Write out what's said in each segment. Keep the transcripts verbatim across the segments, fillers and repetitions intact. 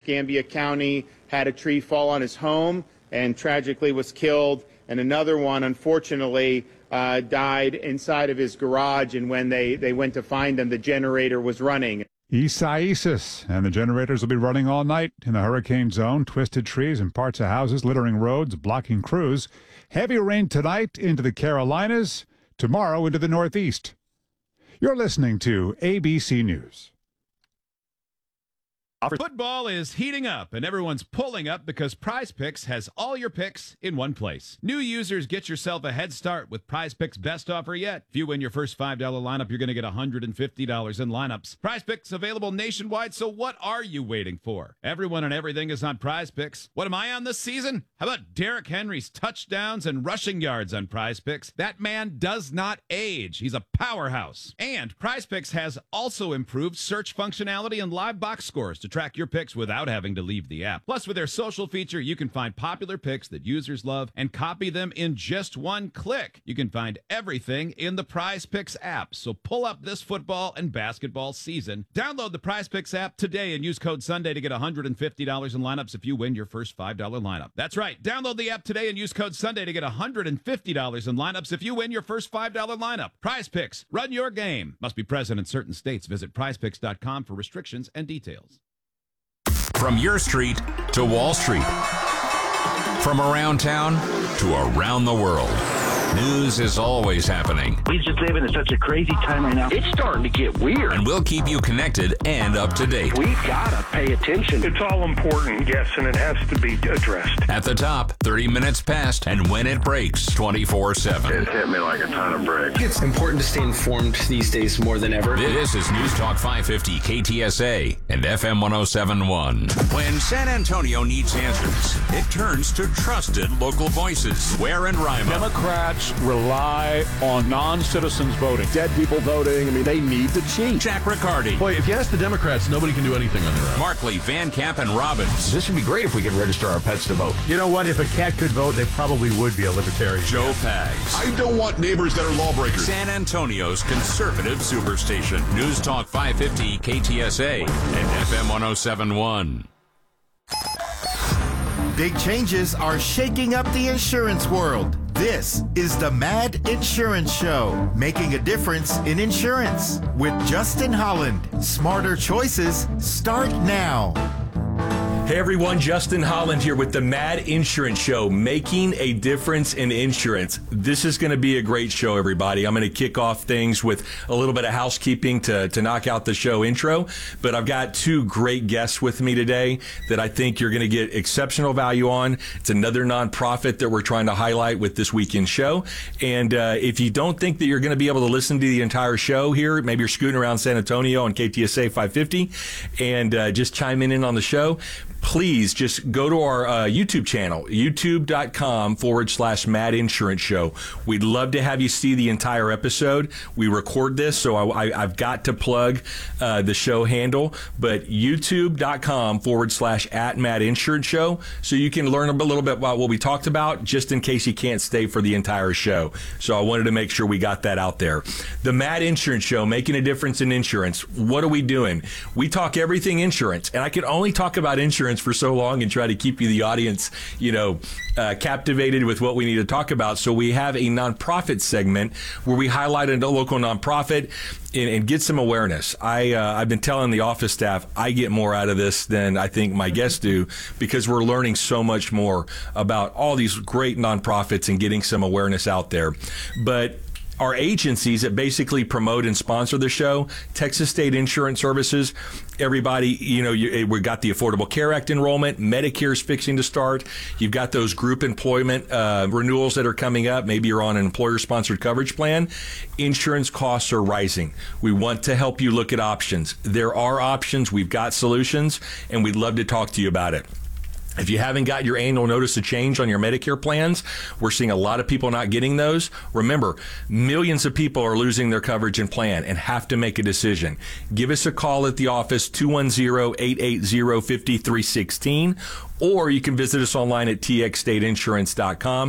Escambia County had a tree fall on his home and tragically was killed. And another one, unfortunately, uh, died inside of his garage. And when they, they went to find him, the generator was running. Isaias, and the generators will be running all night in the hurricane zone. Twisted trees and parts of houses littering roads, blocking crews. Heavy rain tonight into the Carolinas, tomorrow into the Northeast. You're listening to A B C News. Football is heating up, and everyone's pulling up because Prize Picks has all your picks in one place. New users, get yourself a head start with Prize Picks' best offer yet. If you win your first five dollar lineup, you're going to get one hundred fifty dollars in lineups. Prize Picks available nationwide, so what are you waiting for? Everyone and everything is on Prize Picks. What am I on this season? How about Derrick Henry's touchdowns and rushing yards on Prize Picks? That man does not age. He's a powerhouse. And Prize Picks has also improved search functionality and live box scores to track your picks without having to leave the app. Plus, with their social feature, you can find popular picks that users love and copy them in just one click. You can find everything in the Prize Picks app. So pull up this football and basketball season. Download the Prize Picks app today and use code Sunday to get one hundred fifty dollars in lineups if you win your first five dollar lineup. That's right. Download the app today and use code Sunday to get one hundred fifty dollars in lineups if you win your first five dollar lineup. Prize Picks. Run your game. Must be present in certain states. Visit prize picks dot com for restrictions and details. From your street to Wall Street. From around town to around the world. News is always happening. We just living in such a crazy time right now. It's starting to get weird. And we'll keep you connected and up to date. We've got to pay attention. It's all important, yes, and it has to be addressed. At the top, thirty minutes past, and when it breaks, twenty-four seven. It hit me like a ton of bricks. It's important to stay informed these days more than ever. This is News Talk five fifty K T S A and F M one oh seven point one. When San Antonio needs answers, it turns to trusted local voices. Ware and Rima. Democrats rely on non-citizens voting. Dead people voting. I mean, they need to cheat. Jack Riccardi. Boy, if you ask the Democrats, nobody can do anything on their own. Markley, Van Camp, and Robbins. This would be great if we could register our pets to vote. You know what? If a cat could vote, they probably would be a libertarian. Joe Pags. I don't want neighbors that are lawbreakers. San Antonio's conservative superstation. News Talk five fifty K T S A and F M one oh seven point one. Big changes are shaking up the insurance world. This is the Mad Insurance Show, making a difference in insurance with Justin Holland. Smarter choices start now. Hey everyone, Justin Holland here with the Mad Insurance Show, making a difference in insurance. This is going to be a great show, everybody. I'm going to kick off things with a little bit of housekeeping to, to knock out the show intro, but I've got two great guests with me today that I think you're going to get exceptional value on. It's another nonprofit that we're trying to highlight with this weekend show, and uh, if you don't think that you're going to be able to listen to the entire show here, maybe you're scooting around San Antonio on K T S A five fifty and uh, just chiming in on the show, please just go to our uh, YouTube channel, youtube.com forward slash Mad Insurance Show. We'd love to have you see the entire episode. We record this, so I, I, I've got to plug uh, the show handle, but youtube.com forward slash at Mad Insurance Show, so you can learn a little bit about what we talked about, just in case you can't stay for the entire show. So I wanted to make sure we got that out there. The Mad Insurance Show, making a difference in insurance. What are we doing? We talk everything insurance, and I can only talk about insurance for so long and try to keep you, the audience, you know, uh, captivated with what we need to talk about. So we have a nonprofit segment where we highlight a local nonprofit and, and get some awareness. I, uh, I've been telling the office staff I get more out of this than I think my guests do, because we're learning so much more about all these great nonprofits and getting some awareness out there. But our agencies that basically promote and sponsor the show, Texas State Insurance Services, everybody, you know, you, we got the Affordable Care Act enrollment, Medicare's fixing to start. You've got those group employment uh, renewals that are coming up. Maybe you're on an employer-sponsored coverage plan. Insurance costs are rising. We want to help you look at options. There are options. We've got solutions, and we'd love to talk to you about it. If you haven't got your annual notice of change on your Medicare plans, we're seeing a lot of people not getting those. Remember, millions of people are losing their coverage and plan and have to make a decision. Give us a call at the office, two one zero, eight eight zero, five three one six, or you can visit us online at t x state insurance dot com.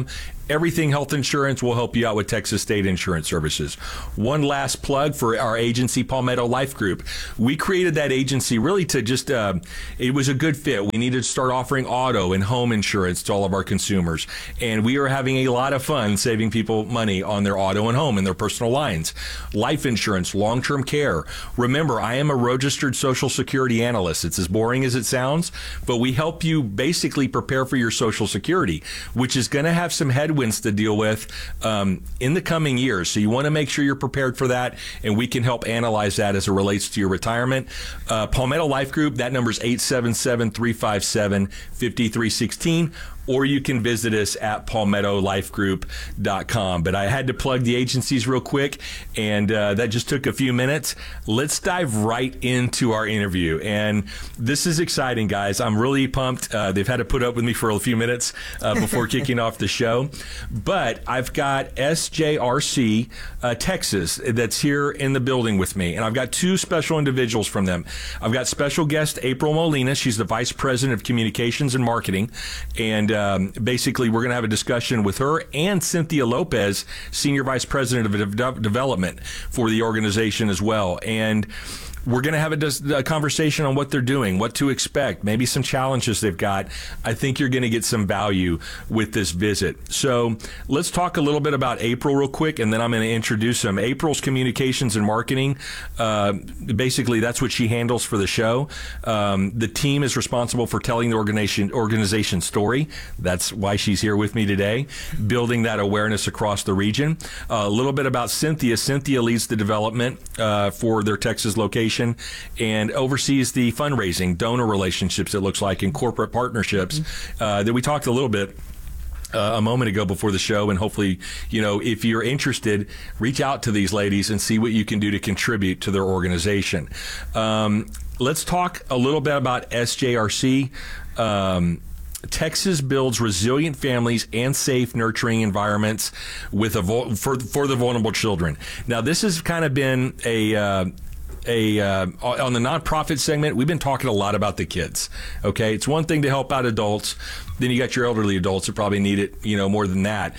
everything health insurance, we'll help you out with Texas State Insurance Services. One last plug for our agency, Palmetto Life Group. We created that agency really to just, uh, it was a good fit. We needed to start offering auto and home insurance to all of our consumers. And we are having a lot of fun saving people money on their auto and home and their personal lines. Life insurance, long-term care. Remember, I am a registered Social Security analyst. It's as boring as it sounds, but we help you basically prepare for your Social Security, which is going to have some headwinds to deal with um, in the coming years. So you want to make sure you're prepared for that, and we can help analyze that as it relates to your retirement. Uh, Palmetto Life Group, that number is eight seven seven, three five seven, five three one six, or you can visit us at palmetto life group dot com. But I had to plug the agencies real quick, and uh, that just took a few minutes. Let's dive right into our interview. And this is exciting, guys. I'm really pumped. Uh, they've had to put up with me for a few minutes uh, before kicking off the show. But I've got S J R C uh, Texas that's here in the building with me. And I've got two special individuals from them. I've got special guest April Molina. She's the Vice President of Communications and Marketing. And um, basically, we're going to have a discussion with her and Cynthia Lopez, Senior Vice President of de- Development for the organization as well. And we're going to have a, dis- a conversation on what they're doing, what to expect, maybe some challenges they've got. I think you're going to get some value with this visit. So let's talk a little bit about April real quick, and then I'm going to introduce them. April's communications and marketing, uh, basically that's what she handles for the show. Um, the team is responsible for telling the organization, organization story. That's why she's here with me today, building that awareness across the region. Uh, a little bit about Cynthia. Cynthia leads the development uh, for their Texas location and oversees the fundraising, donor relationships, it looks like, and corporate partnerships uh, that we talked a little bit Uh, a moment ago before the show. And hopefully, you know, if you're interested, reach out to these ladies and see what you can do to contribute to their organization. Um, let's talk a little bit about S J R C. Um, Texas builds resilient families and safe, nurturing environments with a vul- for for the vulnerable children. Now, this has kind of been a uh, A uh, on the nonprofit segment, we've been talking a lot about the kids. Okay, it's one thing to help out adults, then you got your elderly adults that probably need it, you know, more than that.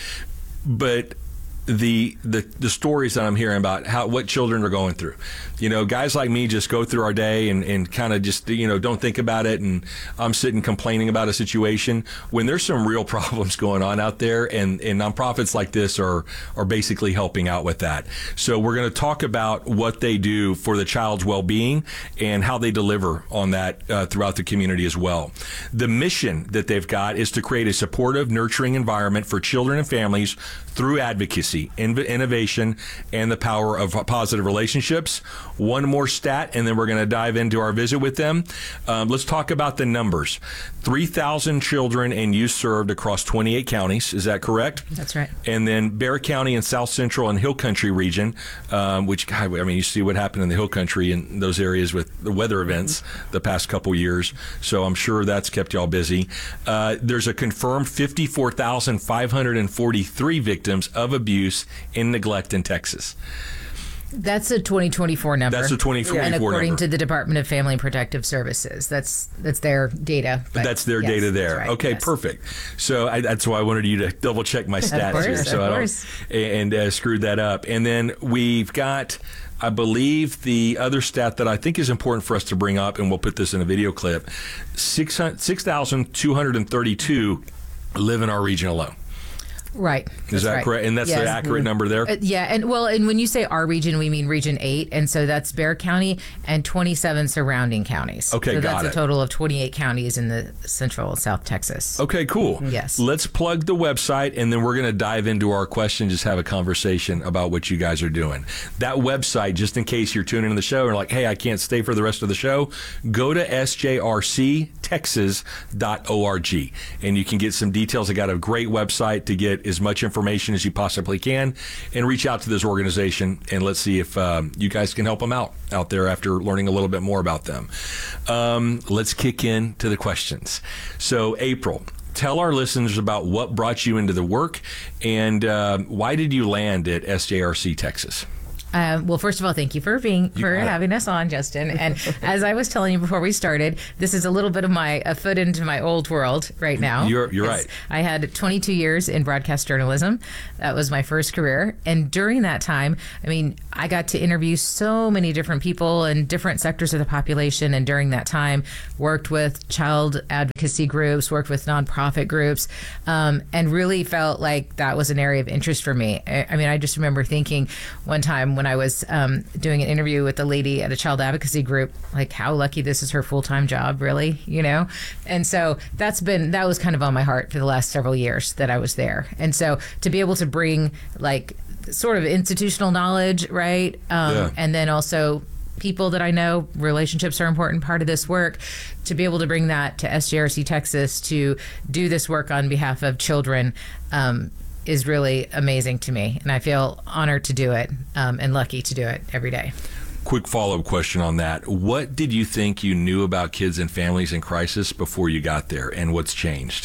But the the the stories that I'm hearing about how what children are going through, you know, guys like me just go through our day and, and kind of just, you know, don't think about it, and I'm sitting complaining about a situation when there's some real problems going on out there, and, and nonprofits like this are are basically helping out with that. So we're going to talk about what they do for the child's well-being and how they deliver on that uh, throughout the community as well. The mission that they've got is to create a supportive, nurturing environment for children and families through advocacy, innovation, and the power of positive relationships. One more stat, and then we're going to dive into our visit with them. Um, let's talk about the numbers. three thousand children and youth served across twenty-eight counties. Is that correct? That's right. And then Bexar County and South Central and Hill Country region, um, which, God, I mean, you see what happened in the Hill Country in those areas with the weather events the past couple years. So I'm sure that's kept y'all busy. Uh, there's a confirmed fifty-four thousand five hundred forty-three victims of abuse and neglect in Texas. That's a twenty twenty-four number. That's a twenty twenty-four number. And according number. to the Department of Family and Protective Services, that's that's their data. But that's their yes, data there. Right, okay, yes. Perfect. So I, that's why I wanted you to double check my stats of course, here, so of I course. don't and uh, screwed that up. And then we've got, I believe, the other stat that I think is important for us to bring up, and we'll put this in a video clip: six thousand two hundred thirty-two live in our region alone. Right. Is that right. correct? And that's yes. the accurate mm-hmm. number there? Uh, yeah. And well, and when you say our region, we mean Region eight. And so that's Bexar County and twenty-seven surrounding counties. Okay, so got that's it. a total of twenty-eight counties in the central and South Texas. Okay, cool. Yes. Let's plug the website, and then we're going to dive into our question, just have a conversation about what you guys are doing. That website, just in case you're tuning in the show and like, hey, I can't stay for the rest of the show, go to S J R C texas dot org, and you can get some details. I got a great website to get as much information as you possibly can, and reach out to this organization, and let's see if um, you guys can help them out out there after learning a little bit more about them. Um, let's kick into the questions. So, April, tell our listeners about what brought you into the work, and uh, why did you land at S J R C Texas? Um, well, first of all, thank you for being for having us on, Justin. And as I was telling you before we started, this is a little bit of my a foot into my old world right now. You're you're right. I had twenty-two years in broadcast journalism. That was my first career, and during that time, I mean, I got to interview so many different people in different sectors of the population. And during that time, worked with child advocacy groups, worked with nonprofit groups, um, and really felt like that was an area of interest for me. I, I mean, I just remember thinking one time when I was um, doing an interview with a lady at a child advocacy group, like how lucky this is her full-time job, really, you know? And so that's been, that was kind of on my heart for the last several years that I was there. And so to be able to bring like sort of institutional knowledge, right? Um, Yeah. And then also people that I know, relationships are an important part of this work. To be able to bring that to S J R C Texas to do this work on behalf of children um, is really amazing to me. And I feel honored to do it um, and lucky to do it every day. Quick follow-up question on that. What did you think you knew about kids and families in crisis before you got there, and what's changed?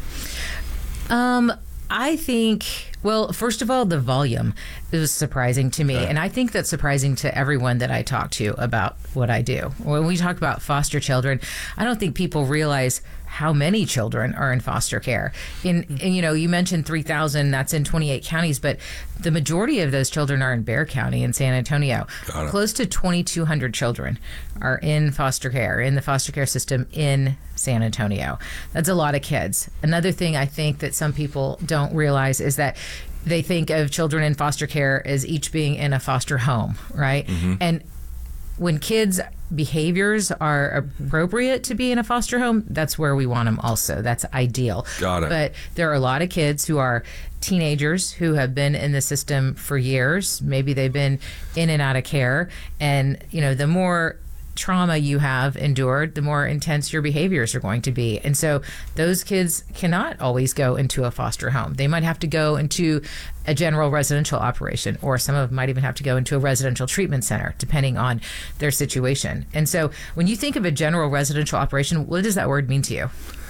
Um, I think, well, first of all, the volume is surprising to me. Okay. And I think that's surprising to everyone that I talk to about what I do. When we talk about foster children, I don't think people realize how many children are in foster care. In, and, you know, you mentioned three thousand, that's in twenty-eight counties, but the majority of those children are in Bexar County in San Antonio. Close to twenty-two hundred children are in foster care, in the foster care system in San Antonio. That's a lot of kids. Another thing I think that some people don't realize is that they think of children in foster care as each being in a foster home, right? Mm-hmm. And when kids' behaviors are appropriate to be in a foster home, that's where we want them also. That's ideal. Got it. But there are a lot of kids who are teenagers who have been in the system for years. Maybe they've been in and out of care. And, you know, the more trauma you have endured, the more intense your behaviors are going to be. And so those kids cannot always go into a foster home. They might have to go into a general residential operation, or some of them might even have to go into a residential treatment center, depending on their situation. And so when you think of a general residential operation, what does that word mean to you?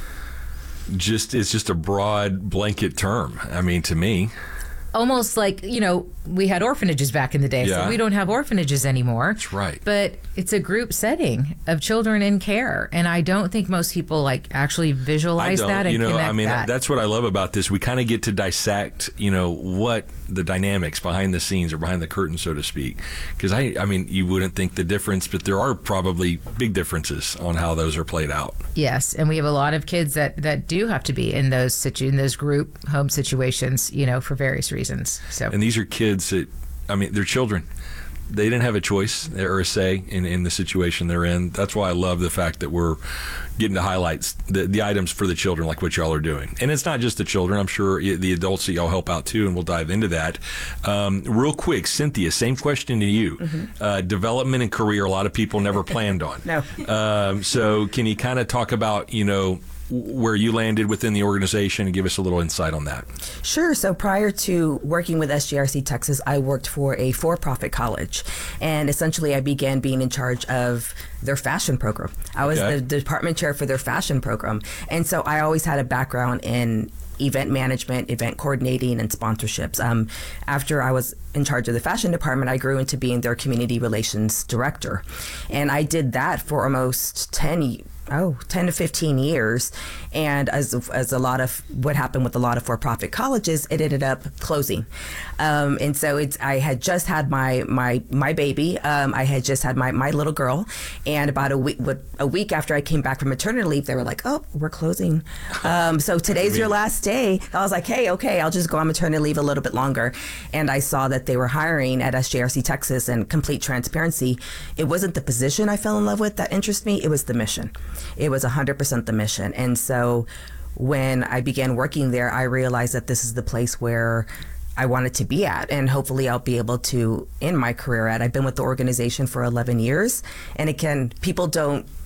Just, it's just a broad blanket term. I mean, to me. Almost like, you know, we had orphanages back in the day, Yeah. so we don't have orphanages anymore. That's right. But it's a group setting of children in care, and I don't think most people like actually visualize I don't, that and you know, connect I mean, that. that's what I love about this. We kind of get to dissect, you know, what the dynamics behind the scenes or behind the curtain, so to speak. Because I, I mean, you wouldn't think the difference, but there are probably big differences on how those are played out. Yes, and we have a lot of kids that, that do have to be in those situ in those group home situations, you know, for various reasons. So, and these are kids that, I mean, they're children. They didn't have a choice or a say in, in the situation they're in. That's why I love the fact that we're getting to highlight the, the items for the children, like what y'all are doing. And it's not just the children. I'm sure the adults that y'all help out too, and we'll dive into that. Um, real quick, Cynthia, same question to you. Mm-hmm. Uh, development and career, a lot of people never planned on. No. Um, so can you kind of talk about, you know, where you landed within the organization and give us a little insight on that? Sure. So prior to working with S J R C Texas, I worked for a for-profit college. And essentially I began being in charge of their fashion program. I was Okay. the department chair for their fashion program. And so I always had a background in event management, event coordinating, and sponsorships. Um, after I was in charge of the fashion department, I grew into being their community relations director. And I did that for almost ten years. Oh, ten to fifteen years. And as as a lot of what happened with a lot of for-profit colleges, it ended up closing. Um, and so it's I had just had my my my baby. Um, I had just had my, my little girl. And about a week a week after I came back from maternity leave, they were like, oh, we're closing. Um, so today's your last day. I was like, hey, okay, I'll just go on maternity leave a little bit longer. And I saw that they were hiring at S J R C Texas, and complete transparency, it wasn't the position I fell in love with that interested me, it was the mission. It was one hundred percent the mission. And so when I began working there, I realized that this is the place where I wanted to be at, and hopefully I'll be able to end my career at. I've been with the organization for eleven years. And again, people don't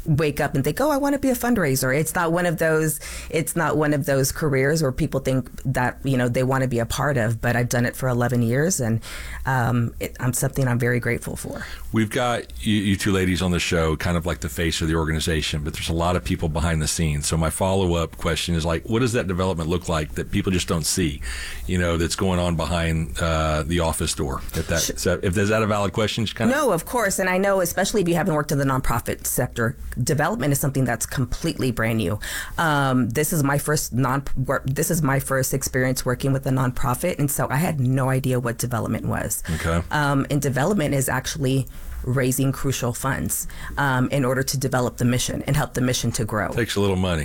wake up and think, oh, I want to be a fundraiser. It's not one of those, it's not one of those careers where people think that, you know, they want to be a part of, but I've done it for eleven years, and um, it, I'm something I'm very grateful for. We've got you, you two ladies on the show, kind of like the face of the organization, but there's a lot of people behind the scenes. So my follow-up question is like, what does that development look like that people just don't see, you know, that's going on behind uh, the office door? If that, so if is that a valid question? Just kind of no, of course. And I know, especially if you haven't worked in the nonprofit sector, development is something that's completely brand new. Um, this is my first non. This is my first experience working with a nonprofit, and so I had no idea what development was. Okay. Um, and development is actually raising crucial funds um, in order to develop the mission and help the mission to grow. Takes a little money.